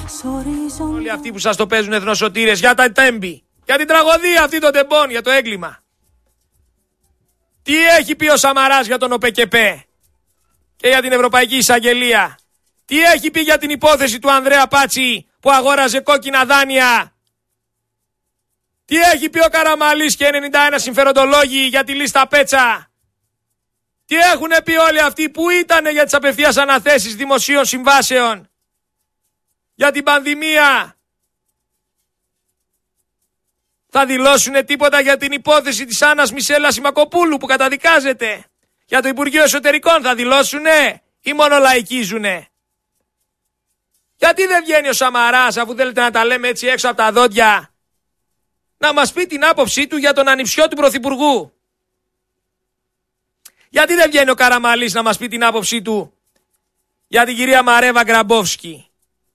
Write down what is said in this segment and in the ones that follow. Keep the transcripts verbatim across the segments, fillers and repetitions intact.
Όλοι αυτοί που σας το παίζουν εθνοσωτήρες για τα τέμπη, για την τραγωδία αυτή των τεμπών, για το έγκλημα. Τι έχει πει ο Σαμαράς για τον ΟΠΕΚΕΠΕ και για την Ευρωπαϊκή Εισαγγελία? Τι έχει πει για την υπόθεση του Ανδρέα Πάτσι που αγόραζε κόκκινα δάνεια? Τι έχει πει ο Καραμαλής και ενενήντα ένα συμφεροντολόγοι για τη λίστα Πέτσα? Τι έχουν πει όλοι αυτοί που ήταν για τις απευθείας αναθέσεις δημοσίων συμβάσεων, για την πανδημία? Θα δηλώσουνε τίποτα για την υπόθεση της Άννας Μισέλα Σιμακοπούλου που καταδικάζεται? Για το Υπουργείο Εσωτερικών θα δηλώσουνε ή μόνο λαϊκίζουνε? Γιατί δεν βγαίνει ο Σαμαράς, αφού θέλετε να τα λέμε έτσι έξω από τα δόντια, να μας πει την άποψή του για τον ανιψιό του Πρωθυπουργού? Γιατί δεν βγαίνει ο Καραμαλής να μας πει την άποψή του για την κυρία Μαρέβα Γκραμπόφσκι?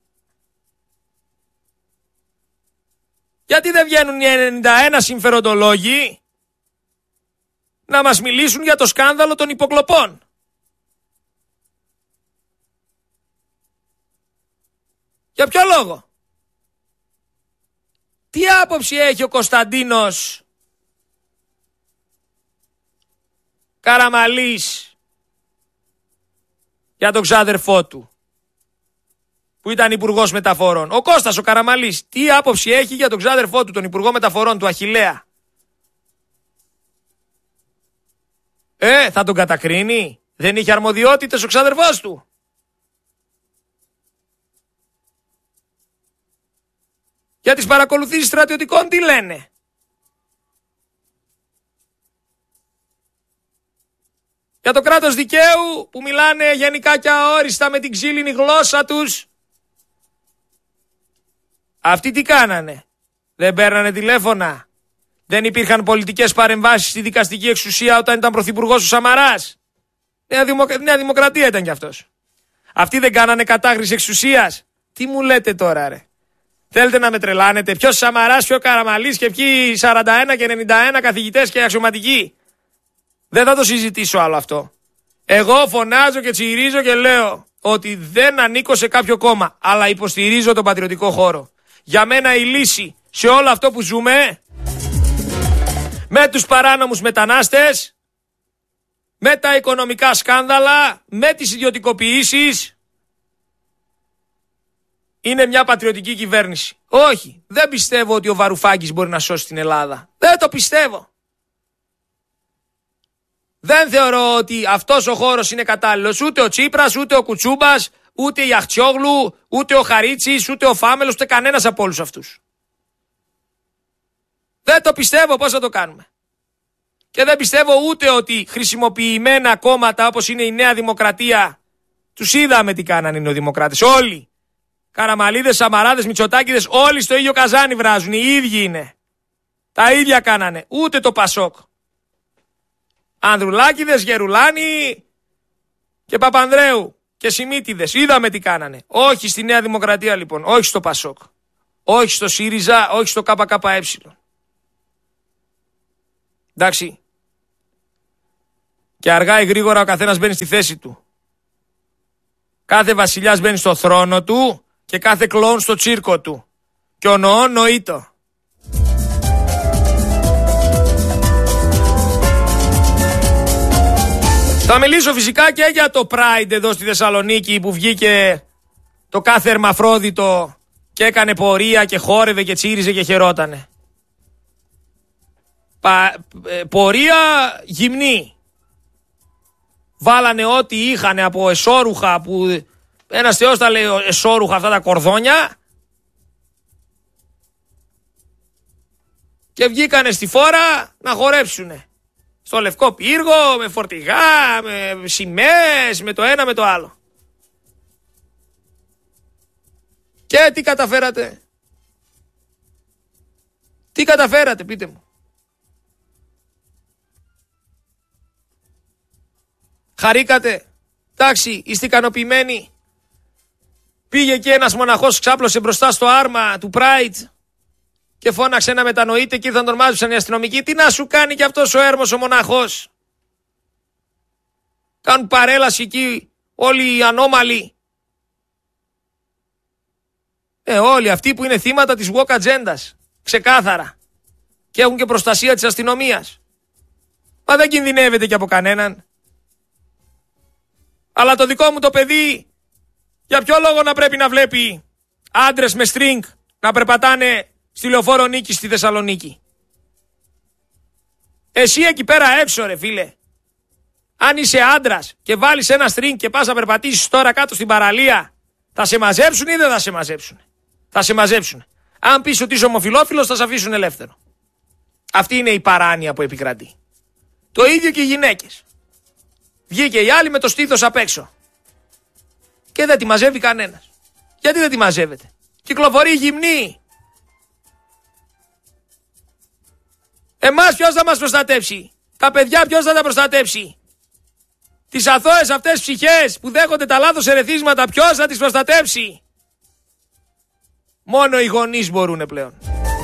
Γιατί δεν βγαίνουν οι ενενήντα ένα συμφεροντολόγοι να μας μιλήσουν για το σκάνδαλο των υποκλοπών? Για ποιο λόγο? Τι άποψη έχει ο Κωνσταντίνος Καραμαλής για τον ξάδερφό του που ήταν υπουργός μεταφορών? Ο Κώστας ο Καραμαλής τι άποψη έχει για τον ξάδερφό του, τον υπουργό μεταφορών του Αχιλλέα? Ε, θα τον κατακρίνει? Δεν είχε αρμοδιότητες ο ξάδερφός του? Για τις παρακολουθήσεις στρατιωτικών τι λένε? Για το κράτος δικαίου που μιλάνε γενικά και αόριστα με την ξύλινη γλώσσα τους, αυτοί τι κάνανε? Δεν παίρνανε τηλέφωνα? Δεν υπήρχαν πολιτικές παρεμβάσεις στη δικαστική εξουσία όταν ήταν πρωθυπουργός ο Σαμαράς? Νέα, δημοκ... Νέα Δημοκρατία ήταν κι αυτός. Αυτοί δεν κάνανε κατάχρηση εξουσίας? Τι μου λέτε τώρα ρε? Θέλετε να με τρελάνετε? Ποιος Σαμαράς, ποιο Καραμαλής και ποιοι σαράντα ένα και ενενήντα ένα καθηγητές και αξιωματικοί? Δεν θα το συζητήσω άλλο αυτό. Εγώ φωνάζω και τσιρίζω και λέω ότι δεν ανήκω σε κάποιο κόμμα, αλλά υποστηρίζω τον πατριωτικό χώρο. Για μένα η λύση σε όλο αυτό που ζούμε, με τους παράνομους μετανάστες, με τα οικονομικά σκάνδαλα, με τις ιδιωτικοποιήσεις, είναι μια πατριωτική κυβέρνηση. Όχι, δεν πιστεύω ότι ο Βαρουφάκης μπορεί να σώσει την Ελλάδα. Δεν το πιστεύω. Δεν θεωρώ ότι αυτός ο χώρος είναι κατάλληλος. Ούτε ο Τσίπρας, ούτε ο Κουτσούμπας, ούτε η Αχτσιόγλου, ούτε ο Χαρίτσης, ούτε ο Φάμελος, ούτε κανένας από όλους αυτούς. Δεν το πιστεύω. Πώς θα το κάνουμε? Και δεν πιστεύω ούτε ότι χρησιμοποιημένα κόμματα όπως είναι η Νέα Δημοκρατία, τους είδαμε τι κάνανε οι νεοδημοκράτες. Όλοι. Καραμαλίδες, Σαμαράδες, Μητσοτάκηδες, όλοι στο ίδιο καζάνι βράζουν. Οι ίδιοι είναι. Τα ίδια κάνανε. Ούτε το Πασόκ. Ανδρουλάκηδες, Γερουλάνη και Παπανδρέου και Σιμίτιδες. Είδαμε τι κάνανε. Όχι στη Νέα Δημοκρατία λοιπόν. Όχι στο Πασόκ. Όχι στο ΣΥΡΙΖΑ. Όχι στο ΚΚΕ. Εντάξει. Και αργά ή γρήγορα ο καθένας μπαίνει στη θέση του. Κάθε βασιλιάς μπαίνει στο θρόνο του και κάθε κλόουν στο τσίρκο του. Και ο νοώ νοείτο. Θα μιλήσω φυσικά και για το Pride εδώ στη Θεσσαλονίκη που βγήκε το κάθε ερμαφρόδιτο και έκανε πορεία και χόρευε και τσίριζε και χαιρότανε. Πα, ε, πορεία γυμνή. Βάλανε ό,τι είχανε από εσώρουχα που ένας θεός τα λέει εσώρουχα αυτά τα κορδόνια και βγήκανε στη φόρα να χορέψουνε. Στο Λευκό Πύργο, με φορτηγά, με σημαίες, με το ένα με το άλλο. Και τι καταφέρατε? Τι καταφέρατε, πείτε μου? Χαρήκατε? Εντάξει, είστε ικανοποιημένοι? Πήγε και ένας μοναχός, ξάπλωσε μπροστά στο άρμα του Pride και φώναξε να μετανοείτε και ήρθαν τον μάζεψαν οι αστυνομικοί. Τι να σου κάνει και αυτός ο έρμος ο μοναχός? Κάνουν παρέλαση εκεί όλοι οι ανώμαλοι. Ε, όλοι αυτοί που είναι θύματα της woke ατζέντας. Ξεκάθαρα. Και έχουν και προστασία της αστυνομίας. Μα δεν κινδυνεύεται και από κανέναν. Αλλά το δικό μου το παιδί, για ποιο λόγο να πρέπει να βλέπει άντρες με στρινγκ να περπατάνε στη Λεωφόρο Νίκης στη Θεσσαλονίκη? Εσύ εκεί πέρα έξω ρε φίλε, αν είσαι άντρας και βάλεις ένα στρινγκ και πας να περπατήσεις τώρα κάτω στην παραλία, θα σε μαζέψουν ή δεν θα σε μαζέψουν? Θα σε μαζέψουν. Αν πεις ότι είσαι ομοφυλόφιλος θα σε αφήσουν ελεύθερο. Αυτή είναι η παράνοια που επικρατεί. Το ίδιο και οι γυναίκες. Βγήκε η άλλη με το στήθος απ' έξω. Και δεν τη μαζεύει κανένας. Γιατί δεν τη μαζεύεται? Κυκλοφορεί γυμνή. Εμάς ποιος θα μας προστατεύσει? Τα παιδιά ποιος θα τα προστατεύσει? Τις αθώες αυτές ψυχές που δέχονται τα λάθος ερεθίσματα ποιος θα τις προστατεύσει? Μόνο οι γονείς μπορούνε πλέον.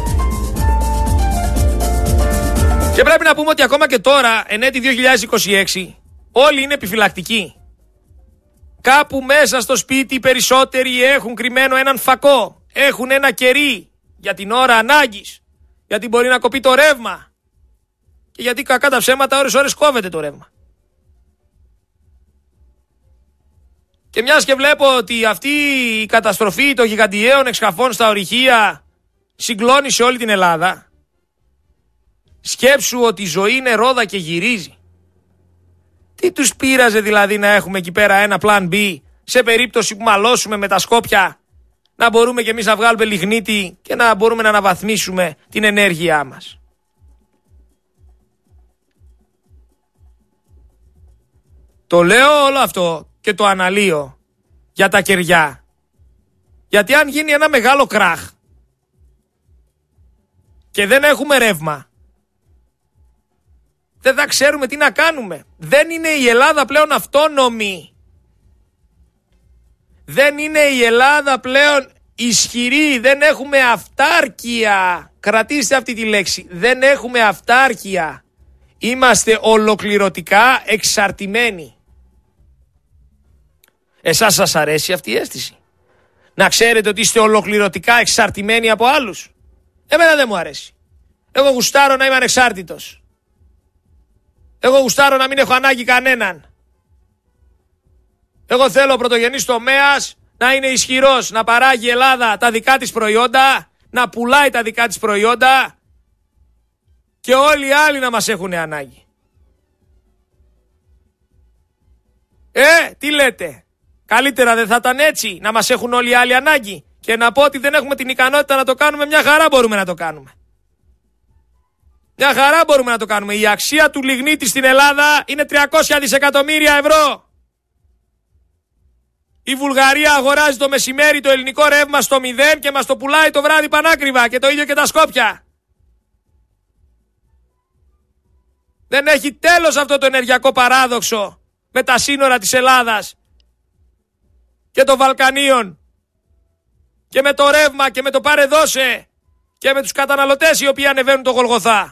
Και πρέπει να πούμε ότι ακόμα και τώρα, εν έτη δύο χιλιάδες είκοσι έξι, όλοι είναι επιφυλακτικοί. Κάπου μέσα στο σπίτι οι περισσότεροι έχουν κρυμμένο έναν φακό. Έχουν ένα κερί για την ώρα ανάγκης. Γιατί μπορεί να κοπεί το ρεύμα. Και γιατί κακά τα ψέματα ώρες ώρες κόβεται το ρεύμα. Και μιας και βλέπω ότι αυτή η καταστροφή των γιγαντιαίων εξκαφών στα ορυχεία συγκλώνησε όλη την Ελλάδα. Σκέψου ότι η ζωή είναι ρόδα και γυρίζει. Τι τους πείραζε δηλαδή να έχουμε εκεί πέρα ένα plan B σε περίπτωση που μαλώσουμε με τα Σκόπια, να μπορούμε και εμείς να βγάλουμε λιγνίτη και να μπορούμε να αναβαθμίσουμε την ενέργειά μας? Το λέω όλο αυτό και το αναλύω για τα κεριά. Γιατί αν γίνει ένα μεγάλο κράχ και δεν έχουμε ρεύμα, δεν θα ξέρουμε τι να κάνουμε. Δεν είναι η Ελλάδα πλέον αυτόνομη. Δεν είναι η Ελλάδα πλέον ισχυρή. Δεν έχουμε αυτάρκεια. Κρατήστε αυτή τη λέξη. Δεν έχουμε αυτάρκεια. Είμαστε ολοκληρωτικά εξαρτημένοι. Εσάς σας αρέσει αυτή η αίσθηση? Να ξέρετε ότι είστε ολοκληρωτικά εξαρτημένοι από άλλους? Εμένα δεν μου αρέσει. Εγώ γουστάρω να είμαι ανεξάρτητος. Εγώ γουστάρω να μην έχω ανάγκη κανέναν. Εγώ θέλω ο πρωτογενής τομέας να είναι ισχυρός, να παράγει η Ελλάδα τα δικά της προϊόντα, να πουλάει τα δικά της προϊόντα και όλοι οι άλλοι να μας έχουν ανάγκη. Ε, τι λέτε? Καλύτερα δεν θα ήταν έτσι, να μας έχουν όλοι οι άλλοι ανάγκη? Και να πω ότι δεν έχουμε την ικανότητα να το κάνουμε, μια χαρά μπορούμε να το κάνουμε. Μια χαρά μπορούμε να το κάνουμε. Η αξία του λιγνίτη στην Ελλάδα είναι τριακόσια δισεκατομμύρια ευρώ. Η Βουλγαρία αγοράζει το μεσημέρι το ελληνικό ρεύμα στο μηδέν και μας το πουλάει το βράδυ πανάκριβα, και το ίδιο και τα Σκόπια. Δεν έχει τέλος αυτό το ενεργειακό παράδοξο με τα σύνορα της Ελλάδας και των Βαλκανίων και με το ρεύμα και με το πάρε δώσε και με τους καταναλωτές οι οποίοι ανεβαίνουν το Γολγοθά.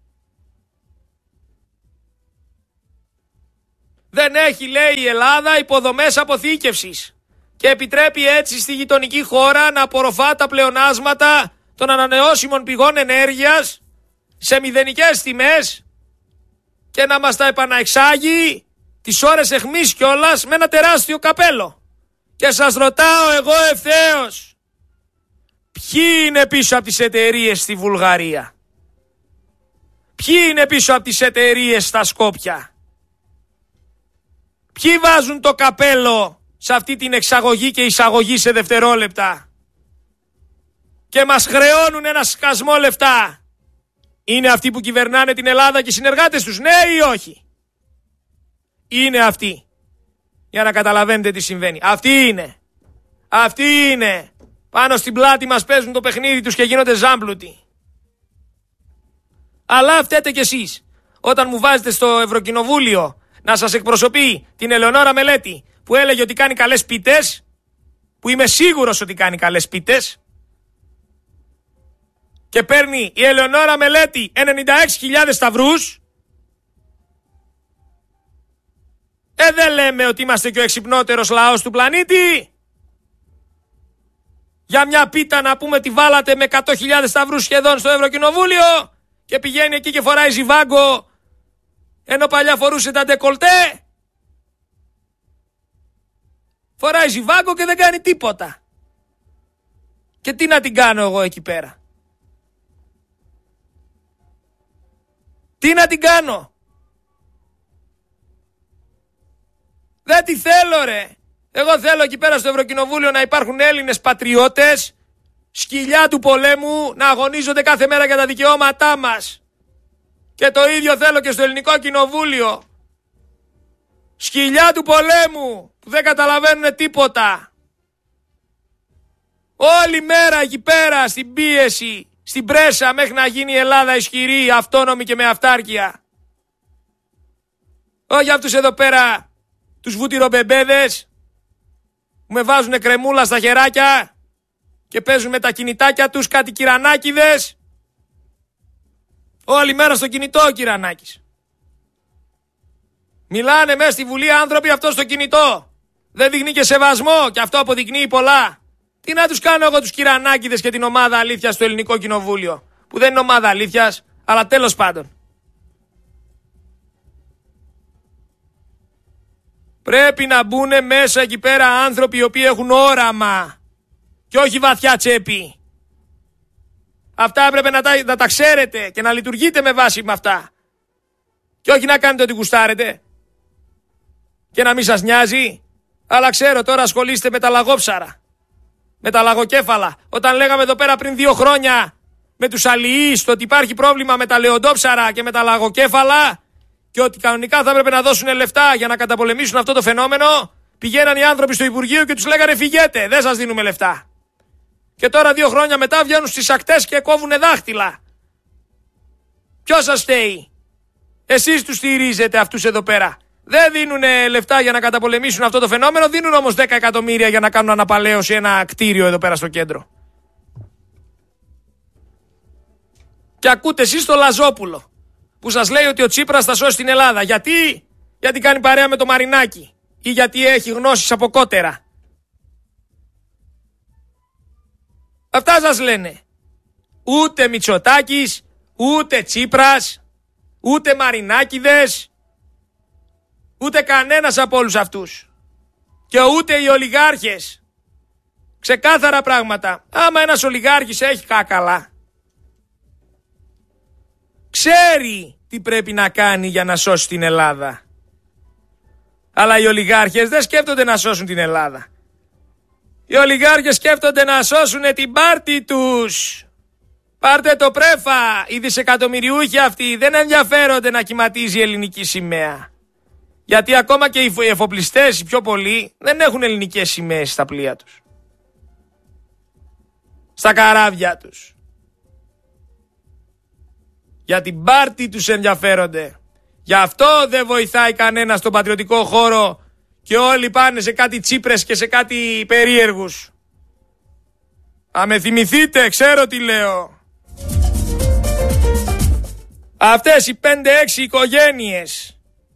Δεν έχει, λέει, η Ελλάδα υποδομές αποθήκευσης και επιτρέπει έτσι στη γειτονική χώρα να απορροφά τα πλεονάσματα των ανανεώσιμων πηγών ενέργειας σε μηδενικές τιμές και να μας τα επαναεξάγει τις ώρες αιχμής κιόλας με ένα τεράστιο καπέλο. Και σας ρωτάω εγώ ευθέως, ποιοι είναι πίσω από τις εταιρείες στη Βουλγαρία? Ποιοι είναι πίσω από τις εταιρείες στα Σκόπια? Ποιοι βάζουν το καπέλο σε αυτή την εξαγωγή και εισαγωγή σε δευτερόλεπτα και μας χρεώνουν ένα σκασμό λεφτά? Είναι αυτοί που κυβερνάνε την Ελλάδα και οι συνεργάτες τους, ναι ή όχι? Είναι αυτοί. Για να καταλαβαίνετε τι συμβαίνει. Αυτοί είναι. Αυτοί είναι. Πάνω στην πλάτη μας παίζουν το παιχνίδι τους και γίνονται ζάμπλουτοι. Αλλά φταίτε κι εσείς όταν μου βάζετε στο Ευρωκοινοβούλιο να σας εκπροσωπεί την Ελεονόρα Μελέτη, που έλεγε ότι κάνει καλές πίτες, που είμαι σίγουρος ότι κάνει καλές πίτες, και παίρνει η Ελεονόρα Μελέτη ενενήντα έξι χιλιάδες σταυρούς. Ε, δεν λέμε ότι είμαστε και ο εξυπνότερος λαός του πλανήτη? Για μια πίτα να πούμε τη βάλατε με εκατό χιλιάδες σταυρούς σχεδόν στο Ευρωκοινοβούλιο και πηγαίνει εκεί και φοράει ζιβάγκο ενώ παλιά φορούσε τα ντεκολτέ. Φοράει ζιβάγκο και δεν κάνει τίποτα. Και τι να την κάνω εγώ εκεί πέρα? Τι να την κάνω? Δεν τη θέλω ρε. Εγώ θέλω εκεί πέρα στο Ευρωκοινοβούλιο να υπάρχουν Έλληνες πατριώτες, σκυλιά του πολέμου, να αγωνίζονται κάθε μέρα για τα δικαιώματά μας. Και το ίδιο θέλω και στο Ελληνικό Κοινοβούλιο. Σκυλιά του πολέμου που δεν καταλαβαίνουν τίποτα. Όλη μέρα εκεί πέρα στην πίεση, στην πρέσα μέχρι να γίνει η Ελλάδα ισχυρή, αυτόνομη και με αυτάρκεια. Όχι αυτούς εδώ πέρα τους βούτυρομπεμπέδες που με βάζουνε κρεμούλα στα χεράκια και παίζουν με τα κινητάκια τους κάτι κυρανάκηδες. Όλη μέρα στο κινητό ο Κυρανάκης. Μιλάνε μέσα στη Βουλή άνθρωποι αυτό στο κινητό. Δεν δείχνει και σεβασμό και αυτό αποδεικνύει πολλά. Τι να τους κάνω εγώ τους Κυρανάκηδες και την ομάδα αλήθειας στο Ελληνικό Κοινοβούλιο, που δεν είναι ομάδα αλήθειας, αλλά τέλος πάντων. Πρέπει να μπουν μέσα εκεί πέρα άνθρωποι οι οποίοι έχουν όραμα και όχι βαθιά τσέπη. Αυτά έπρεπε να τα, να τα ξέρετε και να λειτουργείτε με βάση με αυτά. Και όχι να κάνετε ό,τι γουστάρετε και να μην σας νοιάζει. Αλλά ξέρω τώρα ασχολείστε με τα λαγόψαρα, με τα λαγοκέφαλα. Όταν λέγαμε εδώ πέρα πριν δύο χρόνια με τους αλληλείς ότι υπάρχει πρόβλημα με τα λεοντόψαρα και με τα λαγοκέφαλα και ότι κανονικά θα έπρεπε να δώσουν λεφτά για να καταπολεμήσουν αυτό το φαινόμενο, πηγαίναν οι άνθρωποι στο Υπουργείο και τους λέγανε φυγέτε, δεν σας δίνουμε λεφτά. Και τώρα δύο χρόνια μετά βγαίνουν στις ακτές και κόβουνε δάχτυλα. Ποιος σας φταίει? Εσείς τους στηρίζετε αυτούς εδώ πέρα. Δεν δίνουν λεφτά για να καταπολεμήσουν αυτό το φαινόμενο, δίνουν όμως δέκα εκατομμύρια για να κάνουν αναπαλαίωση ένα κτίριο εδώ πέρα στο κέντρο. Και ακούτε εσείς το Λαζόπουλο που σας λέει ότι ο Τσίπρας θα σώσει την Ελλάδα. Γιατί? Γιατί κάνει παρέα με το Μαρινάκι ή γιατί έχει γνώσεις από κότερα. Αυτά σας λένε. Ούτε Μητσοτάκης, ούτε Τσίπρας, ούτε Μαρινάκηδες, ούτε κανένας από όλους αυτούς. Και ούτε οι ολιγάρχες. Ξεκάθαρα πράγματα. Άμα ένας ολιγάρχης έχει κάκαλα, ξέρει τι πρέπει να κάνει για να σώσει την Ελλάδα. Αλλά οι ολιγάρχες δεν σκέφτονται να σώσουν την Ελλάδα. Οι ολιγάρχες σκέφτονται να σώσουν την πάρτη τους. Πάρτε το πρέφα. Οι δισεκατομμυριούχοι αυτοί δεν ενδιαφέρονται να κυματίζει η ελληνική σημαία. Γιατί ακόμα και οι εφοπλιστές οι πιο πολλοί δεν έχουν ελληνικές σημαίες στα πλοία τους, στα καράβια τους. Για την πάρτη τους ενδιαφέρονται. Γι' αυτό δεν βοηθάει κανένα στον πατριωτικό χώρο και όλοι πάνε σε κάτι Τσίπρες και σε κάτι περίεργους. Α, με θυμηθείτε, ξέρω τι λέω. Αυτές οι πέντε έξι οικογένειες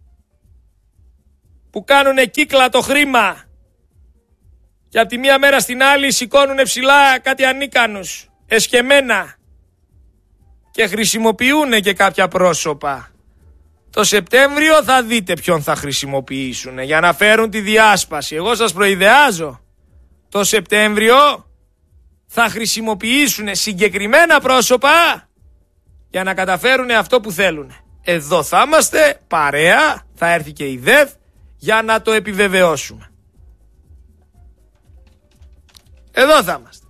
που κάνουνε κύκλα το χρήμα και από τη μία μέρα στην άλλη σηκώνουνε ψηλά κάτι ανίκανους, εσκεμμένα, και χρησιμοποιούνε και κάποια πρόσωπα. Το Σεπτέμβριο θα δείτε ποιον θα χρησιμοποιήσουν για να φέρουν τη διάσπαση. Εγώ σας προειδεάζω. Το Σεπτέμβριο θα χρησιμοποιήσουν συγκεκριμένα πρόσωπα για να καταφέρουν αυτό που θέλουν. Εδώ θα είμαστε παρέα, θα έρθει και η ΔΕΔ για να το επιβεβαιώσουμε. Εδώ θα είμαστε.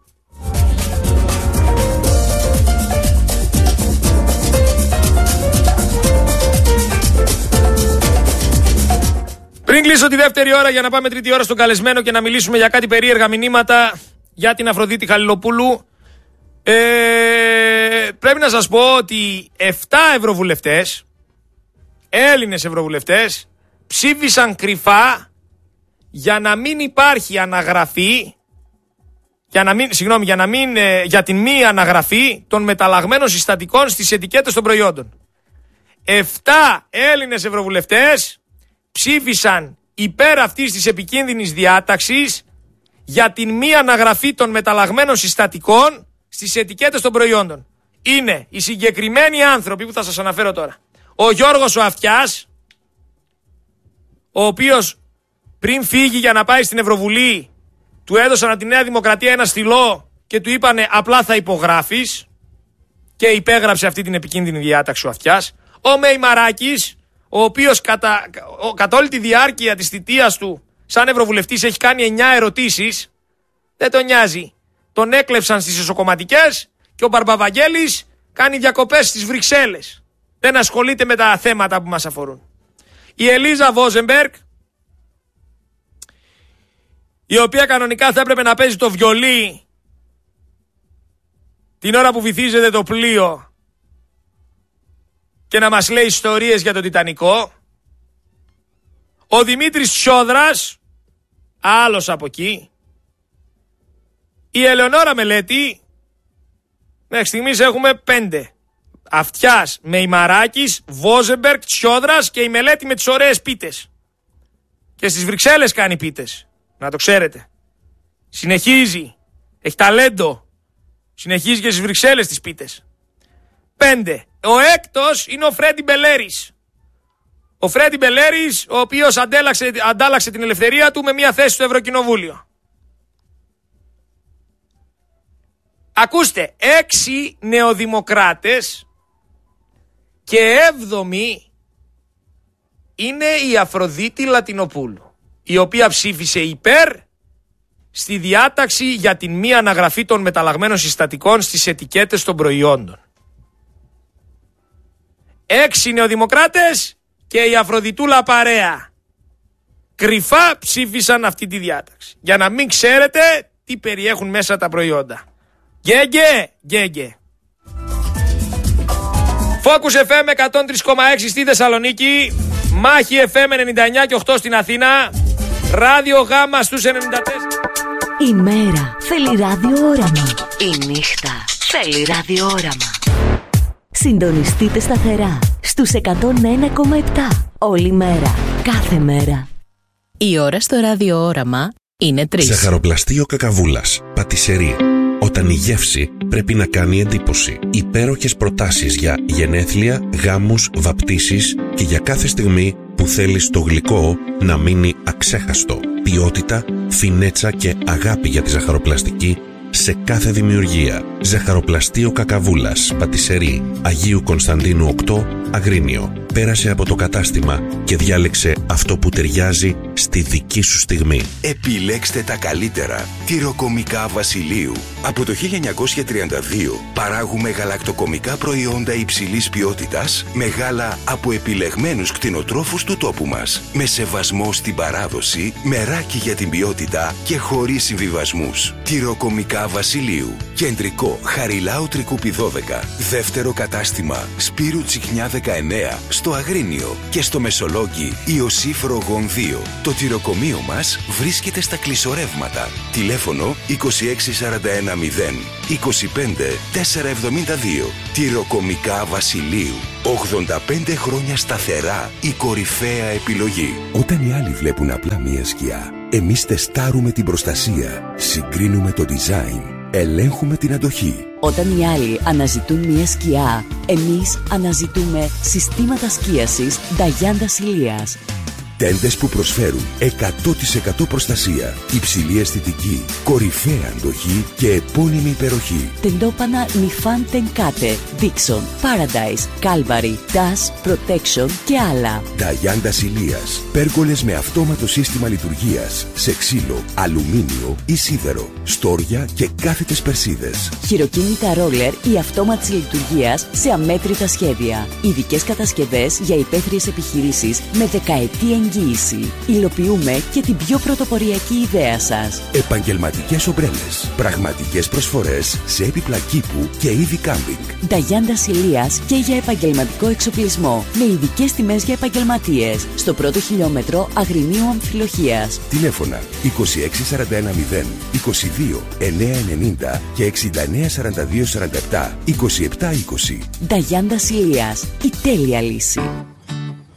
Πριν κλείσω τη δεύτερη ώρα για να πάμε τρίτη ώρα στον καλεσμένο και να μιλήσουμε για κάτι περίεργα μηνύματα για την Αφροδίτη Χαλιλοπούλου, ε, πρέπει να σας πω ότι επτά ευρωβουλευτές, Έλληνες ευρωβουλευτές, ψήφισαν κρυφά για να μην υπάρχει αναγραφή, για, να μην, συγγνώμη, για, να μην, ε, για την μη αναγραφή των μεταλλαγμένων συστατικών στις ετικέτες των προϊόντων. Επτά Έλληνες ευρωβουλευτές ψήφισαν υπέρ αυτής της επικίνδυνης διάταξης για την μη αναγραφή των μεταλλαγμένων συστατικών στις ετικέτες των προϊόντων. Είναι οι συγκεκριμένοι άνθρωποι που θα σας αναφέρω τώρα. Ο Γιώργος ο Αυτιάς, ο οποίος πριν φύγει για να πάει στην Ευρωβουλή, του έδωσαν από τη Νέα Δημοκρατία ένα στυλό και του είπανε απλά θα υπογράφεις, και υπέγραψε αυτή την επικίνδυνη διάταξη ο Αυτιάς. Ο Μεϊμαράκης, ο οποίος κατά, ο, κατά όλη τη διάρκεια της θητείας του σαν Ευρωβουλευτής έχει κάνει εννιά ερωτήσεις, δεν τον νοιάζει. Τον έκλεψαν στις εσωκομματικές και ο Μπαρμπαβαγγέλης κάνει διακοπές στις Βρυξέλλες. Δεν ασχολείται με τα θέματα που μας αφορούν. Η Ελίζα Βόζεμπεργκ, η οποία κανονικά θα έπρεπε να παίζει το βιολί την ώρα που βυθίζεται το πλοίο και να μας λέει ιστορίες για τον Τιτανικό. Ο Δημήτρης Τσιόδρας, άλλος από εκεί. Η Ελεονόρα Μελέτη, μέχρι στιγμής έχουμε πέντε. Αυτιάς, Μεϊμαράκης, Βόζεμπεργκ, Τσιόδρας και η Μελέτη με τις ωραίες πίτες. Και στις Βρυξέλλες κάνει πίτες, να το ξέρετε. Συνεχίζει, έχει ταλέντο. Συνεχίζει και στις Βρυξέλλες τις πίτες. Πέντε. Ο έκτος είναι ο Φρέντι Μπελέρης. Ο Φρέντι Μπελέρης, ο οποίος αντάλλαξε, αντάλλαξε την ελευθερία του με μια θέση στο Ευρωκοινοβούλιο. Ακούστε, έξι νεοδημοκράτες και έβδομη είναι η Αφροδίτη Λατινοπούλου, η οποία ψήφισε υπέρ στη διάταξη για την μη αναγραφή των μεταλλαγμένων συστατικών στις ετικέτες των προϊόντων. Έξι νεοδημοκράτες και η Αφροδιτούλα παρέα κρυφά ψήφισαν αυτή τη διάταξη, για να μην ξέρετε τι περιέχουν μέσα τα προϊόντα. Γκέγκε, γκέγκε. Focus εφ εμ εκατόν τρία κόμμα έξι στη Θεσσαλονίκη, Μάχη εφ εμ ενενήντα εννιά και οκτώ στην Αθήνα, Ράδιο Γάμα στους ενενήντα τέσσερα. Η μέρα θέλει ραδιόραμα. Η νύχτα θέλει ραδιόραμα. Συντονιστείτε σταθερά στους εκατόν ένα κόμμα επτά. Όλη μέρα, κάθε μέρα. Η ώρα στο ραδιόραμα είναι τρεις. Ζαχαροπλαστείο Κακαβούλας, πατησερί. Όταν η γεύση πρέπει να κάνει εντύπωση. Υπέροχες προτάσεις για γενέθλια, γάμους, βαπτίσεις και για κάθε στιγμή που θέλεις το γλυκό να μείνει αξέχαστο. Ποιότητα, φινέτσα και αγάπη για τη ζαχαροπλαστική σε κάθε δημιουργία. Ζαχαροπλαστείο Κακαβούλας, πατησερί, Αγίου Κωνσταντίνου οκτώ, Αγρίνιο. Πέρασε από το κατάστημα και διάλεξε αυτό που ταιριάζει στη δική σου στιγμή. Επιλέξτε τα καλύτερα. Τυροκομικά Βασιλείου. Από το χίλια εννιακόσια τριάντα δύο παράγουμε γαλακτοκομικά προϊόντα υψηλής ποιότητας με γάλα από επιλεγμένους κτηνοτρόφους του τόπου μας. Με σεβασμό στην παράδοση, μεράκι για την ποιότητα και χωρίς συμβιβασμούς. Τυροκομικά Βασιλείου. Κεντρικό Χαριλάου Τρικούπι δώδεκα. Δεύτερο κατάστημα Σπύρου Τσιχνιά δεκαεννέα στο Αγρίνιο και στο Μεσολόγγι Ιωσήφ Ρογών δύο. Το τυροκομείο μας βρίσκεται στα κλεισορεύματα. Τηλέφωνο είκοσι έξι σαράντα ένα μηδέν είκοσι πέντε τετρακόσια εβδομήντα δύο. Τυροκομικά Βασιλείου. ογδόντα πέντε χρόνια σταθερά η κορυφαία επιλογή. Όταν οι άλλοι βλέπουν απλά μία σκιά, εμείς τεστάρουμε την προστασία, συγκρίνουμε το design, ελέγχουμε την αντοχή. Όταν οι άλλοι αναζητούν μια σκιά, εμείς αναζητούμε συστήματα σκίασης Νταγιάντα Ηλίας. Τέντες που προσφέρουν εκατό τοις εκατό προστασία, υψηλή αισθητική, κορυφαία αντοχή και επώνυμη υπεροχή. Τεντόπανα Νιφάν Τενκάτε, Dixon, Paradise, Calvary, Dash, Protection και άλλα. Νταγιάντα Ηλίας. Πέργολες με αυτόματο σύστημα λειτουργίας σε ξύλο, αλουμίνιο ή σίδερο, στόρια και κάθετες περσίδες. Χειροκίνητα ρόλερ ή αυτόματης λειτουργίας σε αμέτρητα σχέδια. Ειδικές κατασκευές για υπαίθριες επιχειρήσεις με δεκαετή εγγύηση. Υλοποιούμε και την πιο πρωτοποριακή ιδέα σας. Επαγγελματικές ομπρέλες. Πραγματικές προσφορές σε έπιπλα κήπου και είδη κάμπινγκ. Νταγιάντα Ηλίας και για επαγγελματικό εξοπλισμό. Με ειδικές τιμές για επαγγελματίες. Στο πρώτο χιλιόμετρο Αγρινίου Αμφιλοχίας. Τηλέφωνα είκοσι έξι σαράντα ένα μηδέν είκοσι δύο εννιακόσια ενενήντα και εξήντα εννέα σαράντα δύο σαράντα επτά είκοσι επτά είκοσι. Νταγιάντα Ηλίας. Η τέλεια λύση.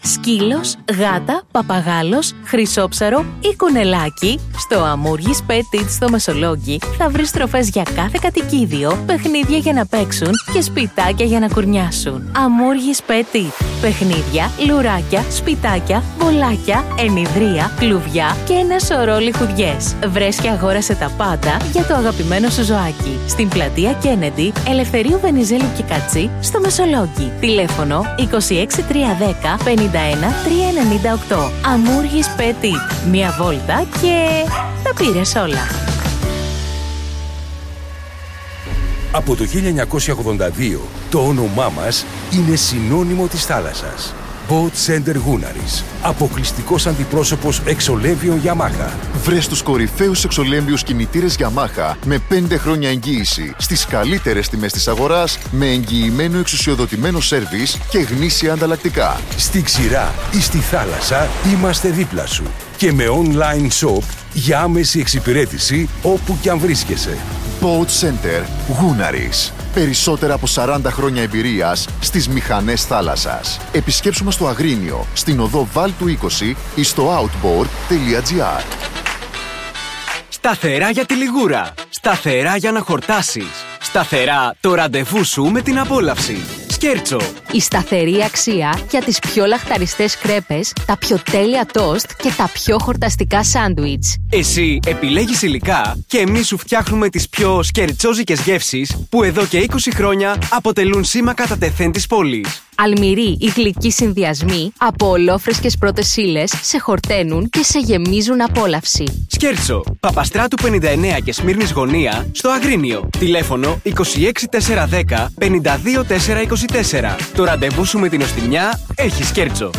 Σκύλος, γάτα, παπαγάλος, χρυσόψαρο ή κουνελάκι, στο Αμούργης Pet Eats στο Μεσολόγγι θα βρεις τροφές για κάθε κατοικίδιο, παιχνίδια για να παίξουν και σπιτάκια για να κουρνιάσουν. Αμούργης Pet Eats. Παιχνίδια, λουράκια, σπιτάκια, μπολάκια, ενιδρία, κλουβιά και ένα σωρό λιχουδιές. Βρες και αγόρασε τα πάντα για το αγαπημένο σου ζωάκι. Στην πλατεία Kennedy, Ελευθερίου Βενιζέλου και Κατσί, στο Μεσολόγγι. Τηλέφωνο είκοσι έξι τριακόσια δέκα πενήντα ένα τριακόσια ενενήντα οκτώ. Αμούργης Pet Eats. Μία βόλτα και τα πήρες όλα. Από το χίλια εννιακόσια ογδόντα δύο το όνομά μας είναι συνώνυμο της θάλασσας. Boat Center Gunaris. Αποκλειστικός αντιπρόσωπος εξολέμβιων Yamaha. Βρες τους κορυφαίους εξολέμβιους κινητήρες Yamaha με πέντε χρόνια εγγύηση στις καλύτερες τιμές της αγοράς, με εγγυημένο εξουσιοδοτημένο σέρβις και γνήσια ανταλλακτικά. Στη ξηρά ή στη θάλασσα είμαστε δίπλα σου. Και με online shop για άμεση εξυπηρέτηση όπου κι αν βρίσκεσαι. Boat Center Gunaris. Περισσότερα από σαράντα χρόνια εμπειρίας στις μηχανές θάλασσας. Επισκέψου μας στο Αγρίνιο, στην οδό Βάλτου είκοσι ή στο outboard τελεία gr. Σταθερά για τη λιγούρα. Σταθερά για να χορτάσεις. Σταθερά το ραντεβού σου με την απόλαυση. Σκέρτσο. Η σταθερή αξία για τις πιο λαχταριστές κρέπες, τα πιο τέλεια τόστ και τα πιο χορταστικά σάντουιτς. Εσύ επιλέγεις υλικά και εμείς σου φτιάχνουμε τις πιο σκερτσόζικες γεύσεις που εδώ και είκοσι χρόνια αποτελούν σήμα κατά τεθέν της πόλης. Αλμυροί ή γλυκοί συνδυασμοί από ολόφρεσκες πρώτες ύλες σε χορταίνουν και σε γεμίζουν απόλαυση. Σκέρτσο, Παπαστράτου πενήντα εννέα και Σμύρνης Γωνία, στο Αγρίνιο. Τηλέφωνο είκοσι έξι τετρακόσια δέκα πενήντα δύο τετρακόσια είκοσι τέσσερα. Το ραντεβού σου με την οστιμιά έχει Σκέρτσο.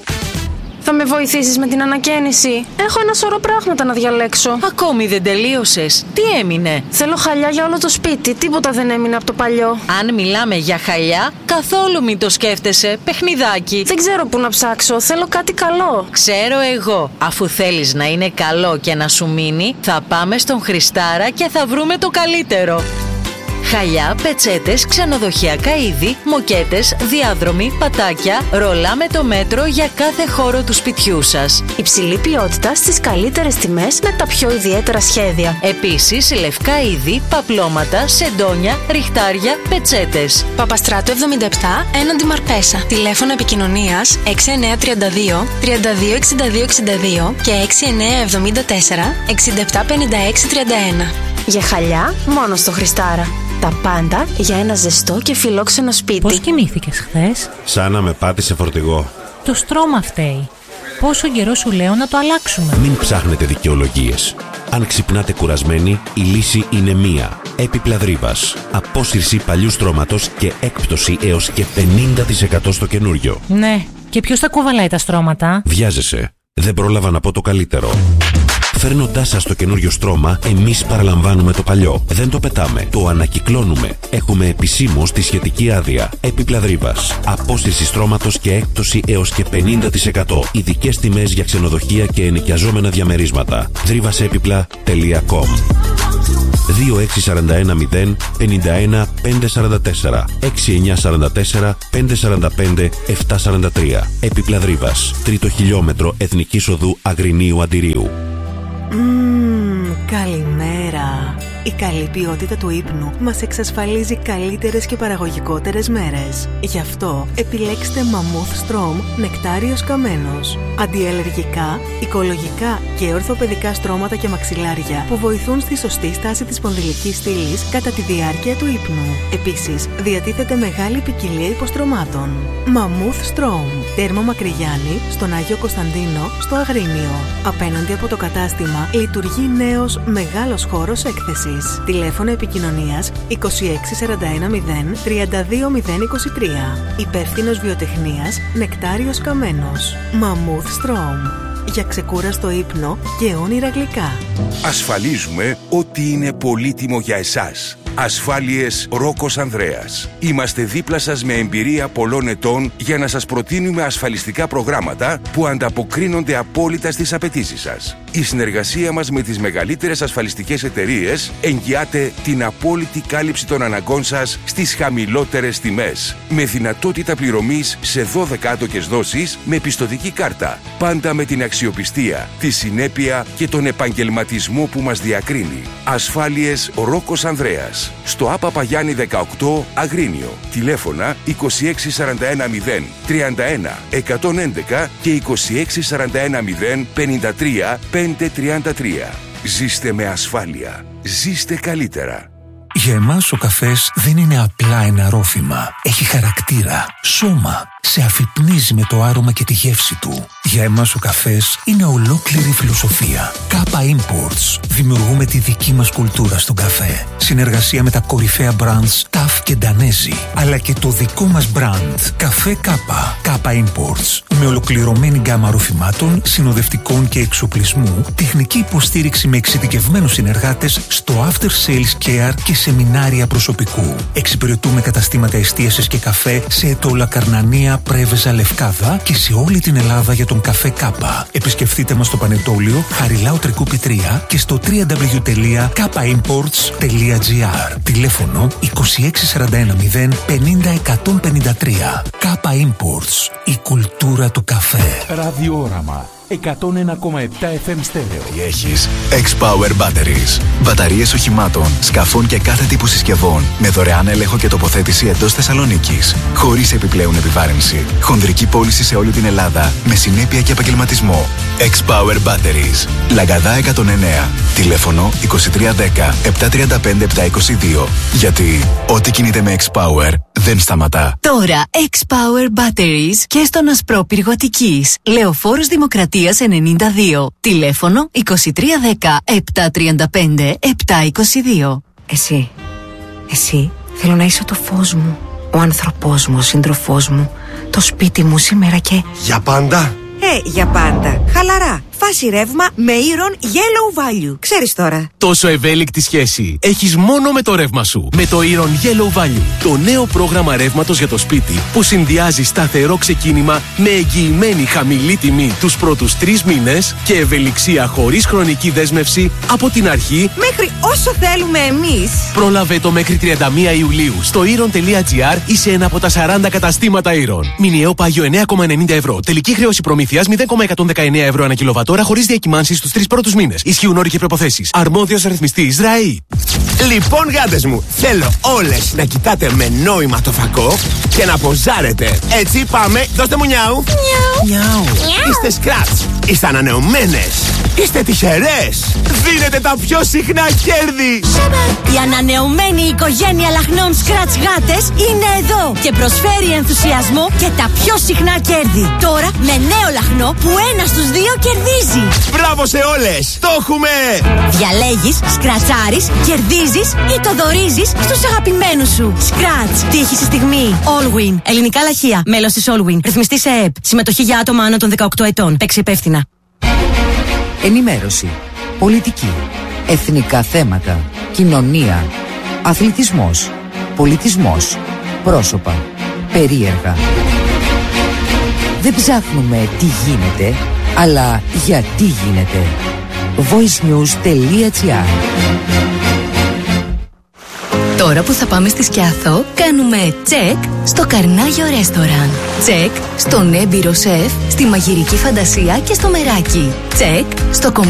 Θα με βοηθήσεις με την ανακαίνιση? Έχω ένα σωρό πράγματα να διαλέξω. Ακόμη δεν τελείωσες. Τι έμεινε? Θέλω χαλιά για όλο το σπίτι. Τίποτα δεν έμεινε από το παλιό. Αν μιλάμε για χαλιά, καθόλου μην το σκέφτεσαι. Παιχνιδάκι. Δεν ξέρω πού να ψάξω. Θέλω κάτι καλό. Ξέρω εγώ. Αφού θέλεις να είναι καλό και να σου μείνει, θα πάμε στον Χριστάρα και θα βρούμε το καλύτερο. Χαλιά, πετσέτες, ξενοδοχειακά είδη, μοκέτες, διάδρομοι, πατάκια, ρολά με το μέτρο για κάθε χώρο του σπιτιού σας. Υψηλή ποιότητα στις καλύτερες τιμές με τα πιο ιδιαίτερα σχέδια. Επίσης, λευκά είδη, παπλώματα, σεντόνια, ριχτάρια, πετσέτες. Παπαστράτου εβδομήντα επτά, έναντι Μαρπέσα. Τηλέφωνο επικοινωνίας έξι εννιά τρία δύο τριάντα δύο εξήντα δύο εξήντα δύο και έξι εννιά εβδομήντα τέσσερα εξήντα επτά πενήντα έξι τριάντα ένα. Για χαλιά, μόνο στο Χριστάρα. Τα πάντα για ένα ζεστό και φιλόξενο σπίτι. Πώς κοιμήθηκες χθες? Σαν να με πάτησε φορτηγό. Το στρώμα φταίει. Πόσο καιρό σου λέω να το αλλάξουμε? Μην ψάχνετε δικαιολογίες. Αν ξυπνάτε κουρασμένοι, η λύση είναι μία. Έπιπλα Δρύβας. Απόσυρση παλιού στρώματος και έκπτωση έως και πενήντα τοις εκατό στο καινούριο. Ναι, και ποιος τα κουβαλάει τα στρώματα? Βιάζεσαι. Δεν πρόλαβα να πω το καλύτερο. Φέρνοντάς σας το καινούριο στρώμα, εμείς παραλαμβάνουμε το παλιό. Δεν το πετάμε, το ανακυκλώνουμε. Έχουμε επισήμως τη σχετική άδεια. Έπιπλα Δρύβας. Απόσυρση στρώματος και έκπτωση έως και πενήντα τοις εκατό. Ειδικές τιμές για ξενοδοχεία και ενοικιαζόμενα διαμερίσματα. δρύβασέπιπλα τελεία κομ. δύο έξι τέσσερα ένα μηδέν πενήντα ένα πεντακόσια σαράντα τέσσερα έξι εννιά τέσσερα τέσσερα πεντακόσια σαράντα πέντε επτακόσια σαράντα τρία. Έπιπλα Δρύβας. Τρίτο χιλιόμετρο Εθνικής Οδού Αγρινίου Αντιρίου. Μμμ, καλημέρα. Η καλή ποιότητα του ύπνου μας εξασφαλίζει καλύτερες και παραγωγικότερες μέρες. Γι' αυτό επιλέξτε Mammoth Strom νεκτάριος καμένος. Αντιαλλεργικά, οικολογικά και ορθοπαιδικά στρώματα και μαξιλάρια που βοηθούν στη σωστή στάση της σπονδυλικής στήλης κατά τη διάρκεια του ύπνου. Επίσης, διατίθεται μεγάλη ποικιλία υποστρωμάτων. Mammoth Strom. Τέρμο Μακρυγιάννη, στον Άγιο Κωνσταντίνο, στο Αγρίνιο. Απέναντι από το κατάστημα λειτουργεί νέος μεγάλος χώρος έκθεσης. Τηλέφωνο επικοινωνίας είκοσι έξι σαράντα ένα μηδέν τριάντα δύο μηδέν είκοσι τρία. Υπεύθυνος βιοτεχνίας Νεκτάριος Καμένος. Mammoth Strom. Για ξεκούραστο ύπνο και όνειρα γλυκά. Ασφαλίζουμε ότι είναι πολύτιμο για εσάς. Ασφάλειες Ρόκος Ανδρέας. Είμαστε δίπλα σας με εμπειρία πολλών ετών για να σας προτείνουμε ασφαλιστικά προγράμματα που ανταποκρίνονται απόλυτα στις απαιτήσεις σας. Η συνεργασία μας με τις μεγαλύτερες ασφαλιστικές εταιρείες εγγυάται την απόλυτη κάλυψη των αναγκών σας στις χαμηλότερες τιμές. Με δυνατότητα πληρωμής σε δώδεκα άτοκες δόσεις με πιστωτική κάρτα. Πάντα με την αξιοπιστία, τη συνέπεια και τον επαγγελματισμό που μας διακρίνει. Ασφάλειες Ρόκος Ανδρέας. Στο ΑΠΑ Παγιάννη δεκαοκτώ Αγρίνιο. Τηλέφωνα είκοσι έξι σαράντα ένα μηδέν τριάντα ένα εκατόν έντεκα και είκοσι έξι σαράντα ένα μηδέν πενήντα τρία πεντακόσια τριάντα τρία. Ζήστε με ασφάλεια. Ζήστε καλύτερα. Για εμάς ο καφές δεν είναι απλά ένα ρόφημα. Έχει χαρακτήρα, σώμα. Σε αφυπνίζει με το άρωμα και τη γεύση του. Για εμάς ο καφές είναι ολόκληρη φιλοσοφία. Κάπα Imports. Δημιουργούμε τη δική μας κουλτούρα στον καφέ. Συνεργασία με τα κορυφαία brands Ταφ και Ντανέζι. Αλλά και το δικό μας brand. Καφέ Κάπα. Κάπα Imports. Με ολοκληρωμένη γκάμα ροφημάτων, συνοδευτικών και εξοπλισμού, τεχνική υποστήριξη με εξειδικευμένους συνεργάτες στο after sales care και σεμινάρια προσωπικού. Εξυπηρετούμε καταστήματα εστίασης και καφέ σε Ετώλα, Καρνανία, Πρέβεζα, Λευκάδα και σε όλη την Ελλάδα για τον καφέ Κάπα. Επισκεφτείτε μας στο Πανετόλιο, Χαριλάου Τρικούπη τρία και στο double-u double-u double-u τελεία κάπα imports τελεία gr. Τηλέφωνο είκοσι έξι σαράντα ένα μηδέν πενήντα εκατόν πενήντα τρία. Κάπα Imports. Η κουλτούρα του καφέ. Ραδιόραμα εκατόν ένα κόμμα επτά εφ εμ στέρεο. Έχεις X-Power Batteries. Μπαταρίες οχημάτων, σκαφών και κάθε τύπου συσκευών με δωρεάν έλεγχο και τοποθέτηση εντός Θεσσαλονίκης. Χωρίς επιπλέον επιβάρυνση. Χονδρική πώληση σε όλη την Ελλάδα με συνέπεια και επαγγελματισμό. X-Power Batteries. Λαγκαδά εκατόν εννέα. Τηλέφωνο είκοσι τρία δέκα επτακόσια τριάντα πέντε επτακόσια είκοσι δύο. Γιατί ό,τι κινείται με X-Power δεν σταματά. Τώρα X-Power Batteries και στον Ασπρόπυργο Αττικής. Λεωφόρος Δημοκρατίας ενενήντα δύο. Τηλέφωνο είκοσι τρία δέκα επτακόσια τριάντα πέντε επτακόσια είκοσι δύο. Εσύ, εσύ θέλω να είσαι το φως μου, ο άνθρωπός μου, ο σύντροφός μου, το σπίτι μου σήμερα και... Για πάντα? Ε, για πάντα. Χαλαρά. Φάση ρεύμα με Iron Yellow Value. Ξέρεις τώρα. Τόσο ευέλικτη σχέση έχεις μόνο με το ρεύμα σου. Με το Iron Yellow Value. Το νέο πρόγραμμα ρεύματος για το σπίτι που συνδυάζει σταθερό ξεκίνημα με εγγυημένη χαμηλή τιμή τους πρώτους τρεις μήνες και ευελιξία χωρίς χρονική δέσμευση από την αρχή μέχρι όσο θέλουμε εμείς. Πρόλαβε το μέχρι τριάντα μία Ιουλίου στο iron τελεία gr ή σε ένα από τα σαράντα καταστήματα Iron. Μηνιαίο πάγιο εννέα κόμμα ενενήντα ευρώ. Τελική χρέωση προμήθειας μηδέν κόμμα εκατόν δεκαεννέα ευρώ ανά κιλοβατόρα χωρίς διακυμάνσεις στους τρεις πρώτους μήνες. Ισχύουν όροι και προϋποθέσεις. Αρμόδιος ρυθμιστής ΡΑΗ. Λοιπόν, γάτες μου, θέλω όλες να κοιτάτε με νόημα το φακό και να ποζάρετε. Έτσι, πάμε, δώστε μου νιάου. Νιάου. Είστε σκράτς. Είστε ανανεωμένες. Είστε τυχερές. Δίνετε τα πιο συχνά κέρδη. Η ανανεωμένη οικογένεια λαχνών σκράτς γάτες είναι εδώ και προσφέρει ενθουσιασμό και τα πιο συχνά κέρδη. Τώρα με νέο λαχνό που ένα στους δύο κερδίζει. Μπράβο σε όλες. Το έχουμε. Διαλέγεις, σκρατσάρεις, κερδίζεις ή το δωρίζεις στους αγαπημένους σου. Σκράτς. Τύχη στη στιγμή. Allwin. Ελληνικά λαχεία. Μέλος της Allwin. Ρυθμιστή σε ΕΕΠ. Συμμετοχή για άτομα άνω των δεκαοκτώ ετών. Παίξει υπεύθυνα. Ενημέρωση. Πολιτική. Εθνικά θέματα. Κοινωνία. Αθλητισμός. Πολιτισμός. Πρόσωπα. Περίεργα. Δεν ψάχνουμε τι γίνεται, αλλά γιατί γίνεται. voicenews τελεία gr. Τώρα που θα πάμε στη Σκιάθο, κάνουμε τσεκ στο Καρνάγιο Ρέστοραν. Τσεκ στον έμπειρο σεφ, στη μαγειρική φαντασία και στο μεράκι. Τσεκ στο